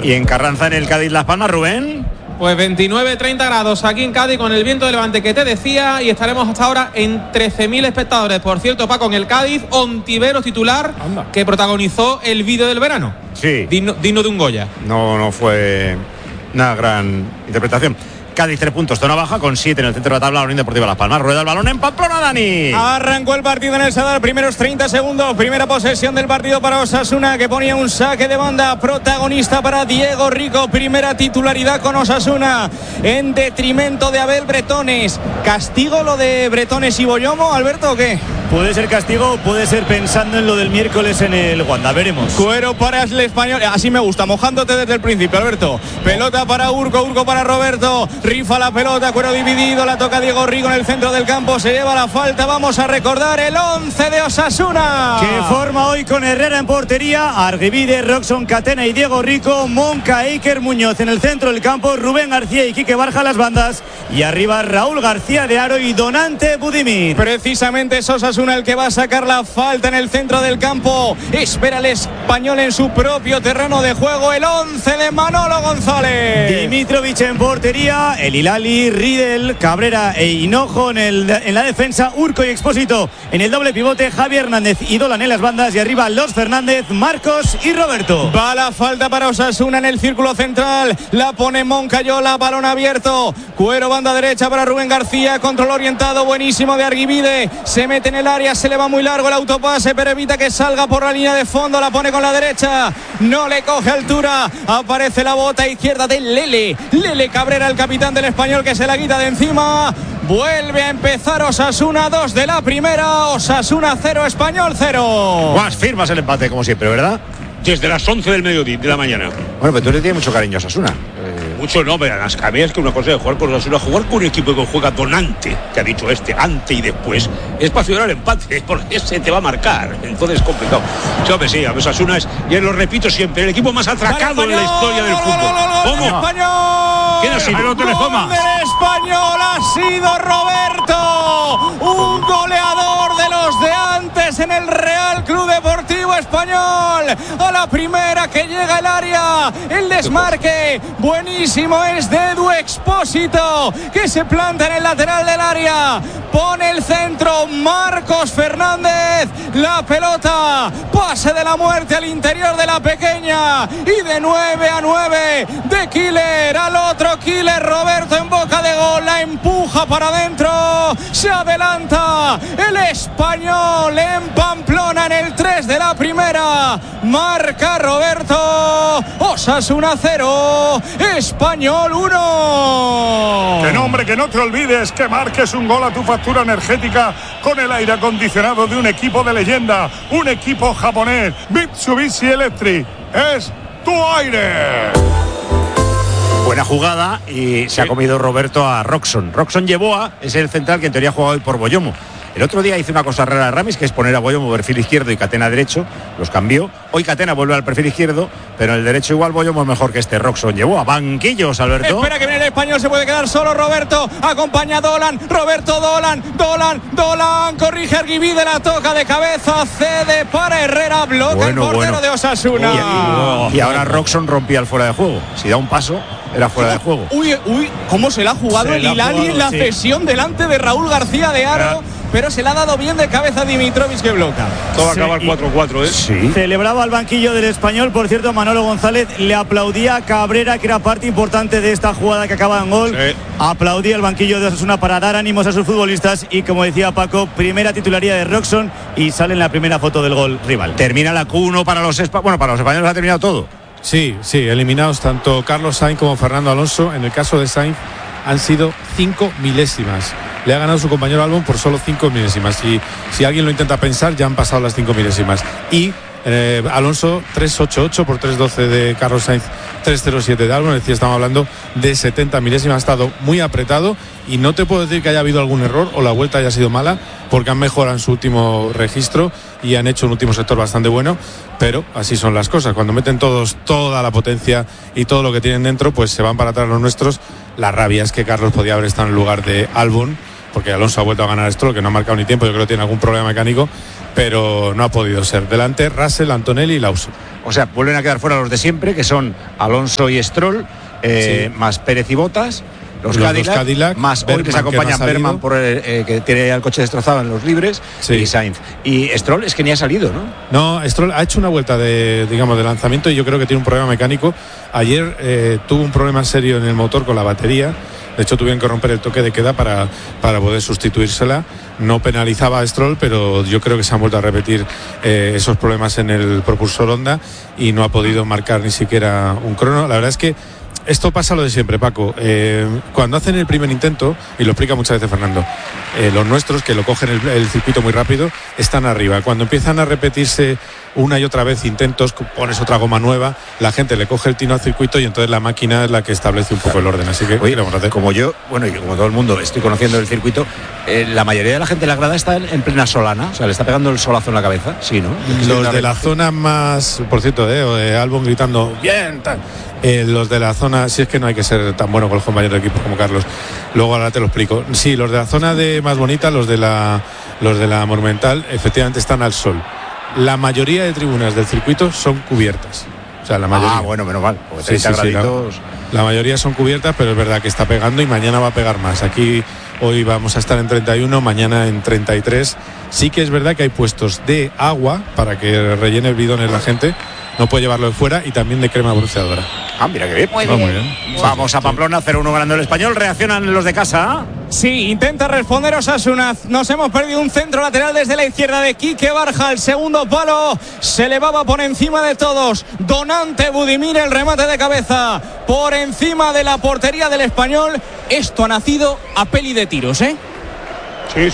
Y en Carranza, en el Cádiz Las Palmas, Rubén. Pues 29-30 grados aquí en Cádiz con el viento de levante que te decía, y estaremos hasta ahora en 13.000 espectadores. Por cierto, Paco, en el Cádiz, Ontiveros titular. Anda. Que protagonizó el vídeo del verano. Sí. Digno de un Goya. No fue una gran interpretación. Cádiz 3 puntos, zona baja, con 7 en el centro de la tabla. La Unión Deportiva Las Palmas rueda el balón en Pamplona, Dani. Arrancó el partido en el Sadar, primeros 30 segundos, primera posesión del partido para Osasuna, que ponía un saque de banda, protagonista para Diego Rico, primera titularidad con Osasuna, en detrimento de Abel Bretones. ¿Castigo lo de Bretones y Boyomo, Alberto, o qué? Puede ser castigo, puede ser pensando en lo del miércoles en el Wanda, veremos. Cuero para el Español, así me gusta, mojándote desde el principio, Alberto. Pelota para Urco para Roberto, rifa la pelota, Cuero dividido, la toca Diego Rico en el centro del campo, se lleva la falta. Vamos a recordar el 11 de Osasuna, que forma hoy con Herrera en portería, Argivide, Roxon Catena y Diego Rico, Monca, Iker Muñoz en el centro del campo, Rubén García y Quique Barja las bandas, y arriba Raúl García de Aro y Donante Budimir. Precisamente es Osasuna el que va a sacar la falta en el centro del campo. Espera el Español en su propio terreno de juego, el 11 de Manolo González. Dimitrovic en portería, el Hilali, Riedel, Cabrera e Hinojo en la defensa, Urco y Expósito en el doble pivote, Javi Hernández y Dolan en las bandas, y arriba Los Fernández, Marcos y Roberto. Va la falta para Osasuna en el círculo central, la pone Moncayola, balón abierto, Cuero, banda derecha para Rubén García, control orientado buenísimo de Argivide, se mete en el área, se le va muy largo el autopase, pero evita que salga por la línea de fondo, la pone con la derecha, no le coge altura, aparece la bota izquierda de Lele Cabrera, el capitán del Español, que se la quita de encima. Vuelve a empezar Osasuna, 2 de la primera, Osasuna 0, Español 0. Más firmas el empate, como siempre, ¿verdad? Desde las 11 del mediodía de la mañana. Bueno, pero tú le tienes mucho cariño a Osasuna. Mucho no, pero las cabezas que una cosa de jugar con Osasuna, jugar con un equipo que juega donante, que ha dicho ante y después, es para celebrar el empate, porque ese te va a marcar, entonces es complicado. Sí, a Osasuna es, y lo repito siempre, el equipo más atracado en la historia del fútbol. ¿Cómo? ¡Español! ¿Quién ha sido? ¡Gol del Español! ¡Ha sido Roberto! Un goleador de los de antes en el Real Club Deportivo Español. A la primera que llega el área, el desmarque buenísimo es de Edu Expósito, que se planta en el lateral del área, pone el centro Marcos Fernández, la pelota, pase de la muerte al interior de la pequeña, y de 9-9 de Killer al otro Killer, Roberto en boca de gol, la empuja para adentro, se adelanta el Español en Pamplona en el 3 de la primera, marca Roberto, Osasuna 0, Español 1. Que nombre, que no te olvides que marques un gol a tu factura energética con el aire acondicionado de un equipo de leyenda, un equipo japonés, Mitsubishi Electric, es tu aire. Buena jugada, y se ha comido Roberto a Roxon Yeboah, es el central que en teoría ha jugado hoy por Boyomo. El otro día hizo una cosa rara Ramis, que es poner a Boyomo perfil izquierdo y Catena derecho, los cambió. Hoy Catena vuelve al perfil izquierdo, pero en el derecho igual Boyomo es mejor que este Roxon Yeboah. Banquillos, Alberto. Espera que viene el Español, se puede quedar solo Roberto, acompaña a Dolan, Roberto Dolan, corrige Argivide, la toca de cabeza, cede para Herrera, bloca el portero de Osasuna. Y ahora Roxon rompía el fuera de juego. Si da un paso, era fuera de juego. Uy, cómo se la ha jugado el Hilali en la cesión delante de Raúl García de Aro. Pero se le ha dado bien de cabeza a Dimitrovic, que bloca. Todo va a acabar 4-4, ¿eh? Sí. Celebraba al banquillo del Español. Por cierto, Manolo González le aplaudía a Cabrera, que era parte importante de esta jugada que acaba en gol. Sí. Aplaudía el banquillo de Osasuna para dar ánimos a sus futbolistas. Y como decía Paco, primera titularidad de Roxon y sale en la primera foto del gol rival. Termina la Q1 para los españoles. Bueno, para los españoles ha terminado todo. Sí, eliminados tanto Carlos Sainz como Fernando Alonso. En el caso de Sainz han sido 5 milésimas. Le ha ganado su compañero Albon por solo 5 milésimas. Si alguien lo intenta pensar, ya han pasado las 5 milésimas. Y Alonso 3.88 por 3.12 de Carlos Sainz, 3.07 de Albon. Es decir, estamos hablando de 70 milésimas. Ha estado muy apretado y no te puedo decir que haya habido algún error o la vuelta haya sido mala, porque han mejorado en su último registro y han hecho un último sector bastante bueno, pero así son las cosas. Cuando meten todos toda la potencia y todo lo que tienen dentro, pues se van para atrás los nuestros. La rabia es que Carlos podía haber estado en lugar de Albon, porque Alonso ha vuelto a ganar esto, lo que no ha marcado ni tiempo. Yo creo que tiene algún problema mecánico, pero no ha podido ser. Delante Russell, Antonelli y Lawson. O sea, vuelven a quedar fuera los de siempre, que son Alonso y Stroll, más Pérez y Bottas. Los Cadillac, más Bergman, hoy les acompañan Bergman por que tiene el coche destrozado en los libres, y Sainz. Y Stroll es que ni ha salido, ¿no? No, Stroll ha hecho una vuelta de lanzamiento y yo creo que tiene un problema mecánico. Ayer tuvo un problema serio en el motor con la batería. De hecho, tuvieron que romper el toque de queda para poder sustituírsela. No penalizaba a Stroll, pero yo creo que se han vuelto a repetir esos problemas en el propulsor Honda y no ha podido marcar ni siquiera un crono. La verdad es que esto pasa lo de siempre, Paco. Cuando hacen el primer intento, y lo explica muchas veces Fernando, los nuestros, que lo cogen el circuito muy rápido, están arriba. Cuando empiezan a repetirse una y otra vez intentos, pones otra goma nueva, la gente le coge el tino al circuito y entonces la máquina es la que establece un poco el orden. Así que, oye, como yo, bueno, y como todo el mundo estoy conociendo el circuito, la mayoría de la gente de la grada está en plena solana, o sea, le está pegando el solazo en la cabeza, sí, ¿no? Los de la zona más, por cierto, Albon gritando, bien, tal. Los de la zona, si es que no hay que ser tan bueno con los compañeros de equipo como Carlos, luego ahora te lo explico. Sí, los de la zona más bonita, los de la Monumental, efectivamente están al sol. La mayoría de tribunas del circuito son cubiertas. O sea, la mayoría. Bueno, menos mal. Sí, la mayoría son cubiertas, pero es verdad que está pegando y mañana va a pegar más. Aquí hoy vamos a estar en 31, mañana en 33. Sí que es verdad que hay puestos de agua para que rellene bidones la gente. No puede llevarlo de fuera y también de crema bronceadora. Mira qué bien. Muy bien. Vamos a Pamplona, 0-1 ganando el Español. ¿Reaccionan los de casa? Sí, intenta responder Osasuna. Nos hemos perdido un centro lateral desde la izquierda de Quique Barja. El segundo palo se elevaba por encima de todos. Donante Budimir, el remate de cabeza por encima de la portería del Español. Esto ha nacido a peli de tiros, ¿eh? Sí.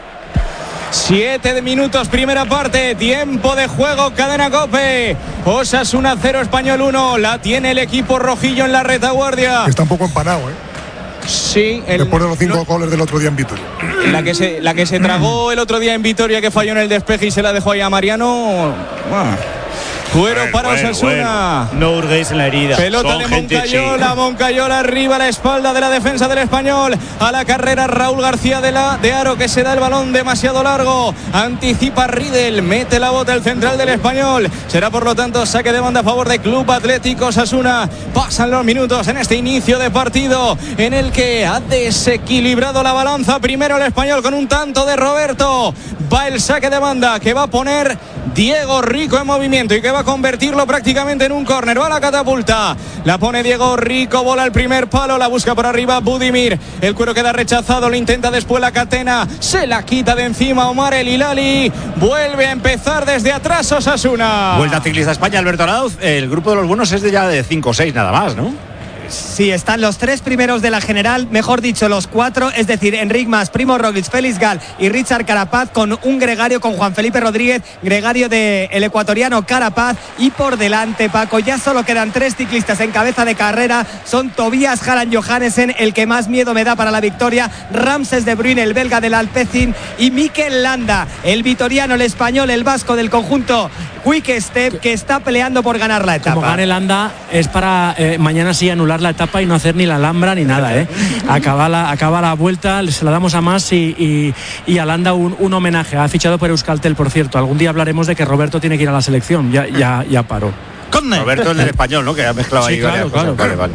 7 minutos, primera parte, tiempo de juego, Cadena COPE. Osasuna 0, Español 1. La tiene el equipo rojillo en la retaguardia. Está un poco empanado, ¿eh? Sí. Después de los 5 goles del otro día en Vitoria. La que se tragó el otro día en Vitoria, que falló en el despeje y se la dejó ahí a Mariano. Cuero para Osasuna. No hurguéis en la herida. Pelota de Moncayola arriba a la espalda de la defensa del Español. A la carrera Raúl García de Aro, que se da el balón demasiado largo. Anticipa Riedel, mete la bota el central del Español. Será por lo tanto saque de banda a favor de Club Atlético Osasuna. Pasan los minutos en este inicio de partido en el que ha desequilibrado la balanza. Primero el Español con un tanto de Roberto. Va el saque de banda que va a poner Diego Rico en movimiento y que va a convertirlo prácticamente en un córner. Va la catapulta, la pone Diego Rico, bola al primer palo, la busca por arriba Budimir, el cuero queda rechazado, lo intenta después la Catena, se la quita de encima Omar El Hilali, vuelve a empezar desde atrás Osasuna. Vuelta Ciclista España, Alberto Arauz. El grupo de los buenos es ya de 5 o 6 nada más, ¿no? Sí, están los 3 primeros de la general, mejor dicho los 4, es decir, Enric Mas, Primo Roglic, Félix Gal y Richard Carapaz, con un gregario con Juan Felipe Rodríguez, gregario del ecuatoriano Carapaz, y por delante, Paco, ya solo quedan 3 ciclistas en cabeza de carrera, son Tobias Harald Johannesen, el que más miedo me da para la victoria, Ramses de Bruyne, el belga del Alpecin, y Mikel Landa, el vitoriano, el español, el vasco del conjunto Quick Step, que está peleando por ganar la etapa. Como gane Landa es para mañana sí anular la etapa y no hacer ni la Alhambra ni nada, acaba la vuelta, se la damos a Mas y a Landa un homenaje. Ha fichado por Euskaltel, por cierto. Algún día hablaremos de que Roberto tiene que ir a la selección. Ya paró. Roberto el del español, ¿no? Que ha mezclado ahí varias cosas. Vale.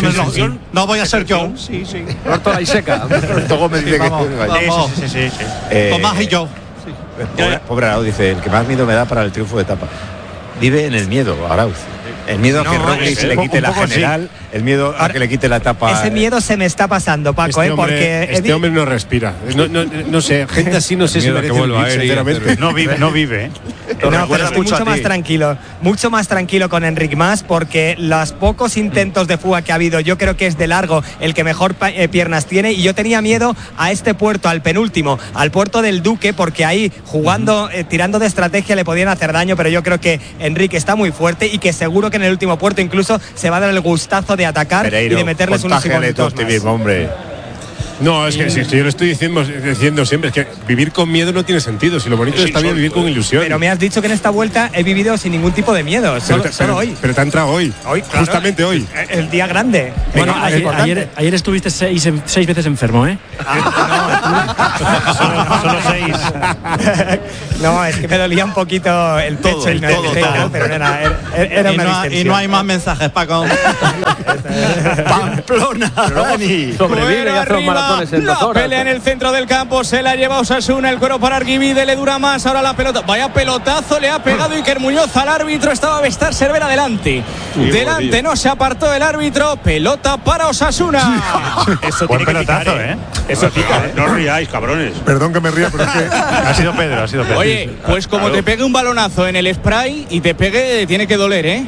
No voy a ser yo. Sí. Roberto la Iseca. Roberto Gómez dice que sí. Tomás y yo. Pobre Arauz, dice, el que más miedo me da para el triunfo de etapa. Vive en el miedo, Arauz. El miedo a que Roglic le quite la general, el miedo a que le quite la etapa. Ese miedo se me está pasando, Paco, porque este hombre no respira. No sé, gente así no sé si merece vivir, sinceramente. No vive. No, pero estoy mucho más tranquilo con Enric Mas, porque los pocos intentos de fuga que ha habido, yo creo que es de largo el que mejor piernas tiene, y yo tenía miedo a este puerto, al penúltimo, al puerto del Duque, porque ahí jugando, tirando de estrategia le podían hacer daño, pero yo creo que Enric está muy fuerte y que seguro que en el último puerto incluso se va a dar el gustazo de atacar, Pereiro, y de meterles unos segundos más. Hombre. No, es que si yo lo estoy diciendo siempre, es que vivir con miedo no tiene sentido. Si lo bonito está bien vivir con ilusión. Pero me has dicho que en esta vuelta he vivido sin ningún tipo de miedo, solo hoy. Pero te ha entrado hoy, claro, justamente hoy. El día grande. Bueno, ayer estuviste 6 veces enfermo, Solo 6. No, es que me dolía un poquito el pecho Todo, y no todo. pero era una distensión. Y no hay más mensajes, Paco. Pamplona, Dani. Sobrevive y hace los maratones en 2 horas. La pelea en el centro del campo, se la lleva Osasuna, el cuero para Argivide, le dura más, ahora la pelota. Vaya pelotazo le ha pegado Iker Muñoz al árbitro, estaba Bestar Cervera delante. Delante no se apartó el árbitro, pelota para Osasuna. Eso Buen tiene que pelotazo, picar, ¿eh? Eso pica, ¿eh? No os riáis, cabrones. Perdón que me ría, pero es que Ha sido Pedro. Oye, pues como te pegue un balonazo en el spray y te pegue, tiene que doler, ¿eh?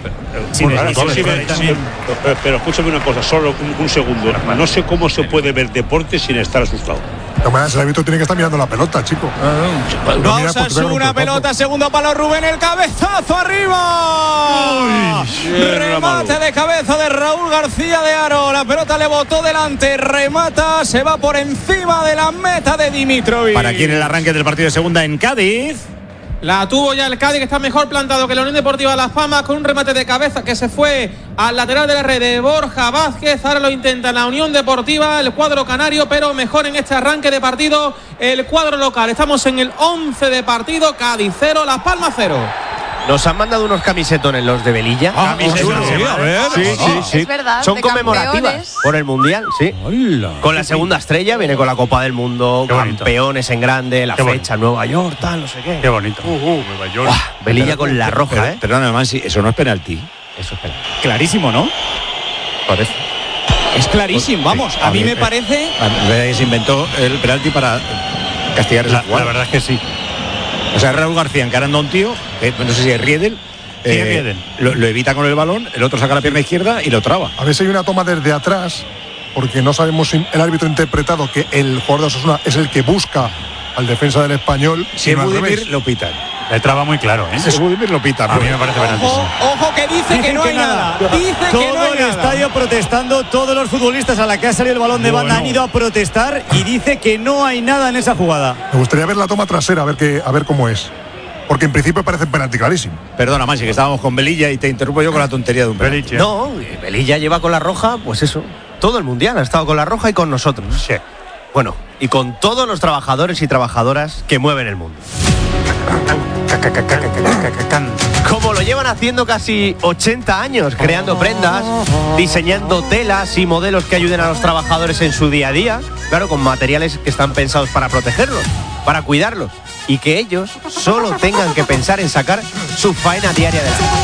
Pero escúchame una cosa, solo un segundo. No sé cómo se puede ver deporte sin estar asustado. el árbitro tiene que estar mirando la pelota, chico. No, Osasuna, pelota, segundo palo, Rubén, el cabezazo arriba. Remate de cabeza de Raúl García de Haro. La pelota le botó delante, remata, se va por encima de la meta de Dimitrovic. Para quien el arranque del partido de segunda en Cádiz. La tuvo ya el Cádiz, que está mejor plantado que la Unión Deportiva Las Palmas, con un remate de cabeza que se fue al lateral de la red de Borja Vázquez. Ahora lo intenta la Unión Deportiva, el cuadro canario, pero mejor en este arranque de partido el cuadro local. Estamos en el 11 de partido, Cádiz 0, Las Palmas 0. Nos han mandado unos camisetones los de Velilla. Sí. Es verdad, son de conmemorativas campeones. por el Mundial, sí. Hola. Con la segunda estrella, viene con la Copa del Mundo, campeones en grande, la fecha, Nueva York, tal, no sé qué. Qué bonito. Nueva York. Velilla con la roja, ¿eh? Perdón, además, eso no es penalti. Eso es penalti. Clarísimo, ¿no? Parece. Es clarísimo, vamos, a mí me parece. Se inventó el penalti para castigar esa jugada. La verdad es que sí. O sea, Raúl García encarando a un tío, no sé si es Riedel. Lo evita con el balón, el otro saca la pierna izquierda y lo traba. A ver si hay una toma desde atrás, porque no sabemos si el árbitro ha interpretado que el jugador de Osasuna es el que busca al defensa del Español. Si es Budimir, lo pitan. Le traba muy claro, ¿eh? Si es Budimir, lo pitan. A mí me parece penalti. Ojo que dice que no hay nada. Dice que no hay Todo el estadio protestando, todos los futbolistas a la que ha salido el balón de banda han ido a protestar y dice que no hay nada en esa jugada. Me gustaría ver la toma trasera, a ver cómo es. Porque en principio parece penalti clarísimo. Perdona, Masi, que estábamos con Velilla y te interrumpo yo con la tontería de un penalti. No, Velilla lleva con la roja, pues eso. Todo el Mundial ha estado con la roja y con nosotros. Sí. Bueno, y con todos los trabajadores y trabajadoras que mueven el mundo. Como lo llevan haciendo casi 80 años, creando prendas, diseñando telas y modelos que ayuden a los trabajadores en su día a día, claro, con materiales que están pensados para protegerlos, para cuidarlos, y que ellos solo tengan que pensar en sacar su faena diaria de la vida.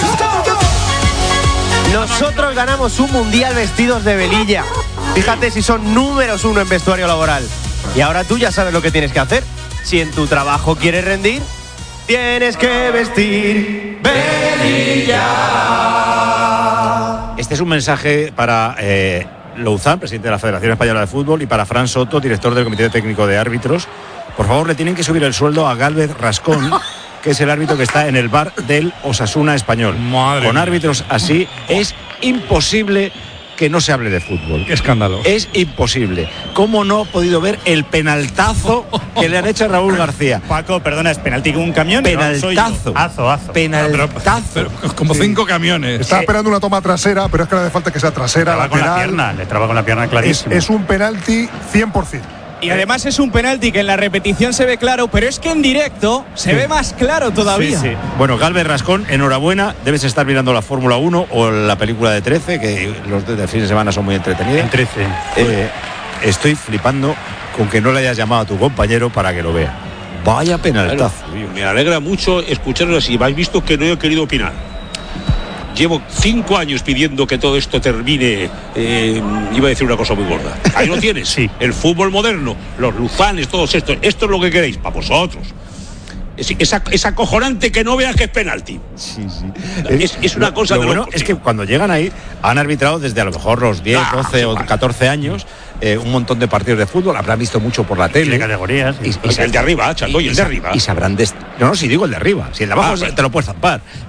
Nosotros ganamos un mundial vestidos de Velilla. Fíjate si son números 1 en vestuario laboral. Y ahora tú ya sabes lo que tienes que hacer. Si en tu trabajo quieres rendir, tienes que vestir Velilla. Este es un mensaje para Louzán, presidente de la Federación Española de Fútbol, y para Fran Soto, director del Comité Técnico de Árbitros. Por favor, le tienen que subir el sueldo a Gálvez Rascón, que es el árbitro que está en el bar del Osasuna Español. Con árbitros así es imposible que no se hable de fútbol. Qué escándalo. Es imposible. ¿Cómo no he podido ver el penaltazo que le han hecho a Raúl García? Paco, perdona, ¿es penalti con un camión? Penaltazo. Azo. Penaltazo. Como 5 camiones. Estaba esperando una toma trasera, pero es que no hace falta que sea trasera, Le traba con la lateral. pierna, le traba con la pierna clarísimo. Es un penalti 100%. Y además es un penalti que en la repetición se ve claro, pero es que en directo se ve más claro todavía. Sí. Bueno, Gálvez Rascón, enhorabuena. Debes estar mirando la Fórmula 1 o la película de 13, que los de fin de semana son muy entretenidos. En 13. Estoy flipando con que no le hayas llamado a tu compañero para que lo vea. Vaya penaltazo. Claro, me alegra mucho escucharlo así. Habéis visto que no he querido opinar. Llevo 5 años pidiendo que todo esto termine. Iba a decir una cosa muy gorda. Ahí lo tienes. Sí. El fútbol moderno, los Luzanes, todos estos. Esto es lo que queréis para vosotros. Es acojonante que no veas que es penalti. Sí. Es una cosa de bueno, locos, es que cuando llegan ahí han arbitrado desde a lo mejor los 10, 12 o 14 años un montón de partidos de fútbol, habrán visto mucho por la tele. De categorías. Y el de arriba, Chango, y el de arriba. Y sabrán no, si digo el de arriba. Si el de abajo te lo puedes zampar.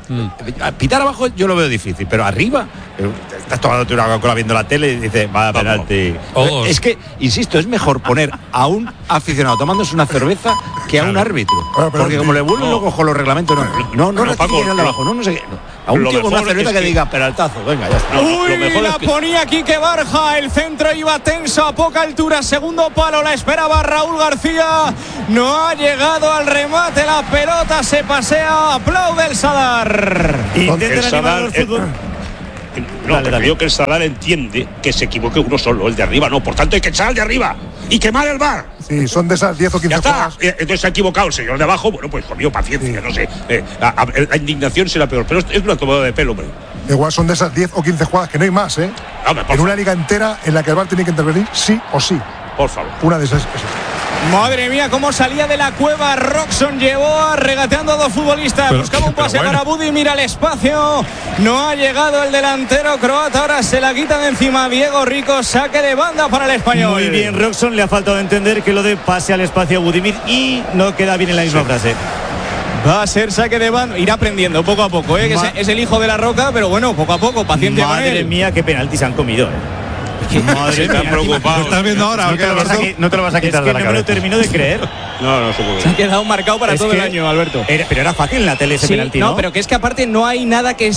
Pitar abajo yo lo veo difícil, pero arriba estás tomando una Coca-Cola viendo la tele y dices, va, penalti. Es que, insisto, es mejor poner a un aficionado tomándose una cerveza que a un árbitro. Porque como le vuelven locos con los reglamentos, no rectifiquen de abajo, no sé qué. A un tío con una cerveza que diga penaltazo, venga, ya está. Uy, la ponía Quique Barja, el centro iba tenso a poca altura, segundo palo, la esperaba Raúl García, no ha llegado al remate, la pelota se pasea, aplaude el Sadar. El Sadar, creo que el Sadar entiende que se equivoque uno solo, el de arriba no, por tanto hay que echar al de arriba y quemar el VAR. Sí, son de esas 10 o 15 jugadas. Entonces se ha equivocado el señor de abajo, bueno, pues conmigo paciencia, no sé. La indignación será peor, pero es una tomada de pelo, hombre. Igual son de esas 10 o 15 jugadas que no hay más, ¿eh? En una liga entera en la que el VAR tiene que intervenir sí o sí. Por favor. Una de esas. Madre mía, cómo salía de la cueva Roxon, llevó regateando a dos futbolistas, buscaba un pase para Budi, mira el espacio, no ha llegado el delantero croata, ahora se la quita de encima Diego Rico, saque de banda para el español. Muy bien, Roxon, le ha faltado entender que lo de pase al espacio a Budimir y no queda bien en la misma frase. Va a ser saque de banda, irá aprendiendo poco a poco, que es el hijo de la roca, pero bueno, poco a poco, paciente con él. Madre mía, qué penalti se han comido, Madre mía, preocupado. ¿Lo estás viendo ahora? No te lo vas a quitar de la cabeza. No me lo termino de creer. No se puede. Se ha quedado marcado para todo el año, Alberto. Pero era fácil en la tele ese penalti, ¿no? No, pero que es que aparte no hay nada que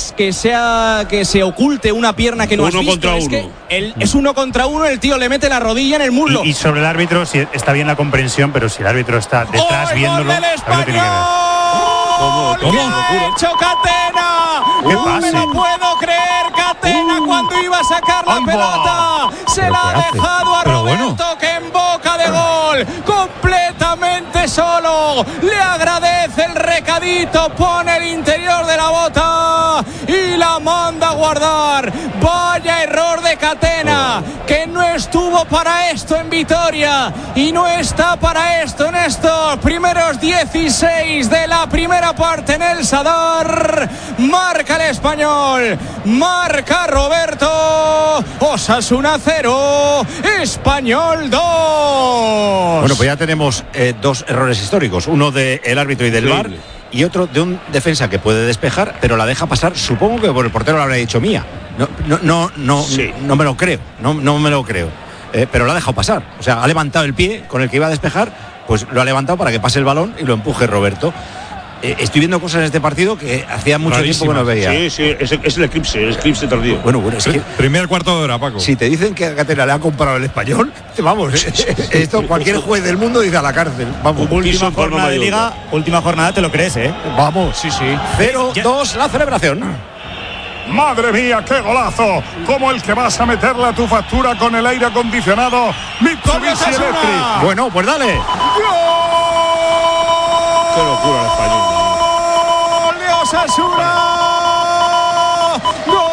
se oculte una pierna que no has visto. Uno contra uno. Es 1 contra 1, el tío le mete la rodilla en el muslo. Y sobre el árbitro, si está bien la comprensión, pero si el árbitro está detrás viéndolo, el español. tiene que ver. ¿Cómo? ¿Qué ha hecho Catena? No me lo puedo creer, Catena cuando iba a sacar la pelota. Se la ha dejado a Roberto, que en boca de gol, completamente solo. Le agradece el recadito, pone el interior de la bota y la manda a guardar. Vaya error de Catena, que no estuvo para esto en Vitoria y no está para esto en estos primeros 16 de la primera parte en el Sadar. Marca el español, marca Roberto. Osasuna 0, Español 2. Bueno, pues ya tenemos dos errores históricos, uno del árbitro y del VAR y otro de un defensa que puede despejar, pero la deja pasar, supongo que por el portero lo habrá dicho mía. No me lo creo, no me lo creo. Pero lo ha dejado pasar, o sea, ha levantado el pie con el que iba a despejar, pues lo ha levantado para que pase el balón y lo empuje Roberto. Estoy viendo cosas en este partido que hacía mucho tiempo que no veía. Sí, es el eclipse tardío. Bueno, es que primer cuarto de hora, Paco. Si te dicen que a Catena le ha comprado el español, vamos, esto cualquier juez del mundo dice a la cárcel. Vamos, última jornada de liga, última jornada, te lo crees, Vamos, sí. 0-2 la celebración. Madre mía, qué golazo, como el que vas a meterle a tu factura con el aire acondicionado Mitsubishi Electric. Bueno, pues dale. Qué locura el español. ¡Gol de Osasuna! ¡Gol!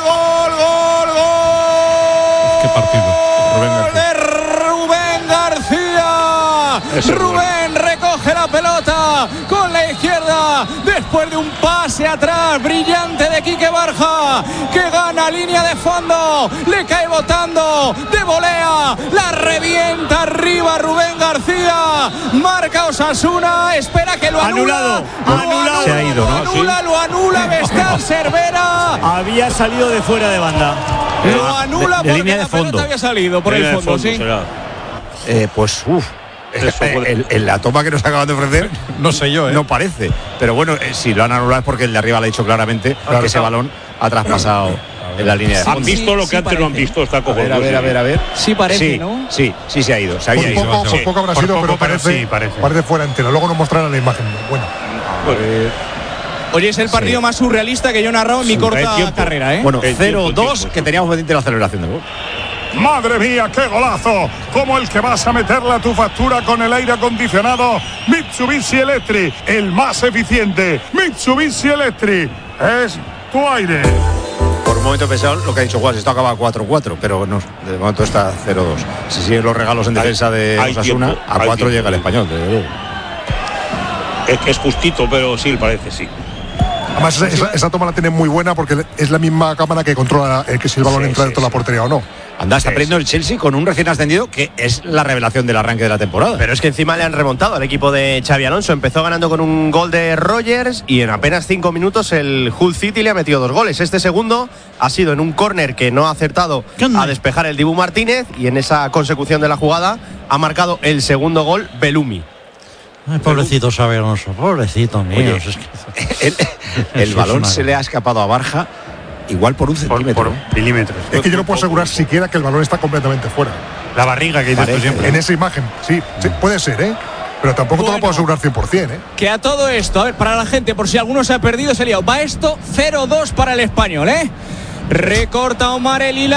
¡Qué partido! Rubén García. Rubén recoge la pelota con la izquierda después de un pase atrás brillante de Quique Barja, que gana línea de fondo, le cae botando de volea, la revienta arriba Rubén García, marca Osasuna, espera que lo anula. Anulado. Se ha ido, ¿no? Lo anula Vestal Cervera. Había salido de fuera de banda. Lo anula porque línea de la pelota fondo. había salido por el fondo, sí. Pues la toma que nos acaban de ofrecer no sé yo, no parece, pero bueno, si lo han anulado es porque el de arriba le ha dicho claramente que ese balón ha traspasado en la línea de fondo. ¿Han visto lo que antes no han visto? Está cojonudo. A ver. Sí parece, ¿no? Sí, se ha ido. Se había ido. Por poco habrá sido, pero parece fuera entero. Luego nos mostrarán la imagen. Bueno. Oye, es el partido más surrealista que yo he narrado en mi corta carrera, ¿eh? Bueno, 0-2, que teníamos pendiente la celebración del gol. Madre mía, qué golazo, como el que vas a meterle a tu factura con el aire acondicionado Mitsubishi Electric, el más eficiente. Mitsubishi Electric es tu aire. Por un momento he pensado lo que ha dicho Juan, esto acaba 4-4, pero no, de momento está 0-2. Si siguen los regalos en defensa de Osasuna, a 4 llega el español. Es justito, pero sí, parece, sí. Además, esa toma la tienen muy buena porque es la misma cámara que controla que si el balón entra dentro de la portería o no. Anda, está perdiendo el Chelsea con un recién ascendido que es la revelación del arranque de la temporada. Pero es que encima le han remontado al equipo de Xabi Alonso. Empezó ganando con un gol de Rogers y en apenas 5 minutos el Hull City le ha metido 2 goles. Este segundo ha sido en un córner que no ha acertado a despejar el Dibu Martínez y en esa consecución de la jugada ha marcado el segundo gol Belumi. Ay, pobrecito Xabi Alonso, pobrecito mío. Oye, el balón se le ha escapado a Barja igual por un centímetro. Por milímetros. Es que yo no puedo asegurar siquiera que el balón está completamente fuera. La barriga que dices tú siempre. En esa imagen, sí, puede ser, ¿eh? Pero tampoco te lo puedo asegurar 100%, ¿eh? Que a todo esto, a ver, para la gente, por si alguno se ha perdido, se ha liado. Va esto 0-2 para el Español, ¿eh? Recorta Omar el hilo.